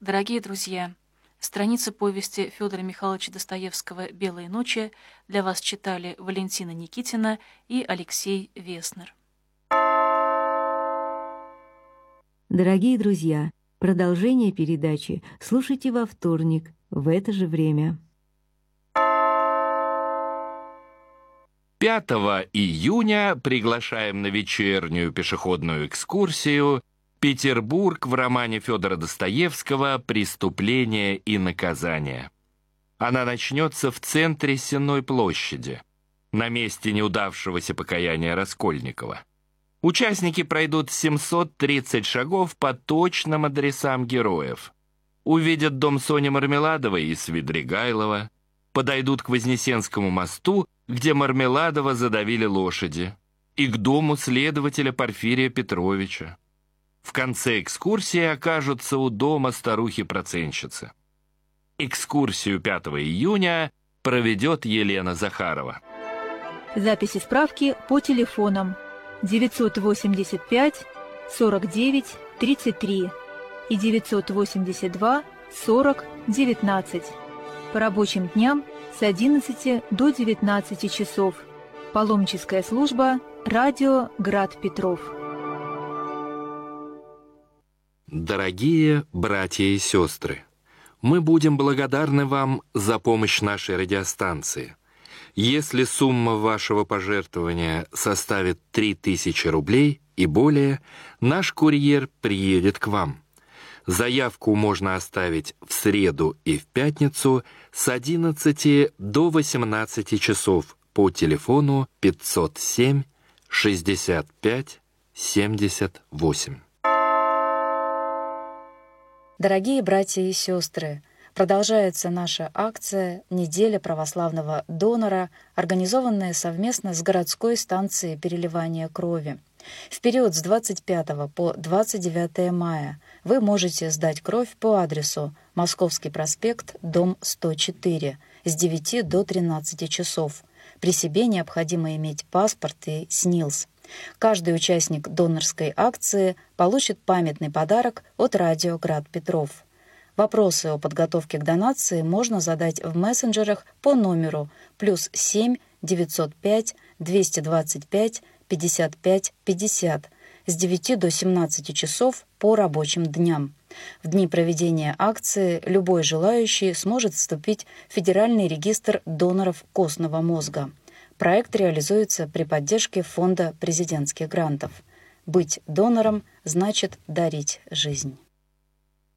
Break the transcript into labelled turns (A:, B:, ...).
A: Дорогие друзья, страницы повести Федора Михайловича Достоевского «Белые ночи» для вас читали Валентина Никитина и Алексей Веснер.
B: Дорогие друзья, продолжение передачи слушайте во вторник в это же время.
C: 5 июня приглашаем на вечернюю пешеходную экскурсию «Петербург» в романе Федора Достоевского «Преступление и наказание». Она начнется в центре Сенной площади, на месте неудавшегося покаяния Раскольникова. Участники пройдут 730 шагов по точным адресам героев. Увидят дом Сони Мармеладовой и Свидригайлова, подойдут к Вознесенскому мосту, где Мармеладова задавили лошади, и к дому следователя Порфирия Петровича. В конце экскурсии окажутся у дома старухи-процентщицы. Экскурсию 5 июня проведет Елена Захарова.
D: Записи справки по телефонам 985 49 33 и 982 40 19. По рабочим дням с 11 до 19 часов. Паломническая служба «Радио Град Петров».
C: Дорогие братья и сестры, мы будем благодарны вам за помощь нашей радиостанции. Если сумма вашего пожертвования составит 3000 рублей и более, наш курьер приедет к вам. Заявку можно оставить в среду и в пятницу с 11 до 18 часов по телефону 507 65 78.
E: Дорогие братья и сестры, продолжается наша акция «Неделя православного донора», организованная совместно с городской станцией переливания крови. В период с 25 по 29 мая вы можете сдать кровь по адресу Московский проспект, дом 104, с 9 до 13 часов. При себе необходимо иметь паспорт и СНИЛС. Каждый участник донорской акции получит памятный подарок от радио «Град Петров». Вопросы о подготовке к донации можно задать в мессенджерах по номеру +7 905 225 55 50 с 9 до 17 часов по рабочим дням. В дни проведения акции любой желающий сможет вступить в Федеральный регистр доноров костного мозга. Проект реализуется при поддержке Фонда президентских грантов. Быть донором значит дарить жизнь.